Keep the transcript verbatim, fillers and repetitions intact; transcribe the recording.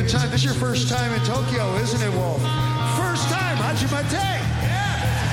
good time. This is your first time in Tokyo, isn't it, Wolf? First time. Hajimate. Yeah.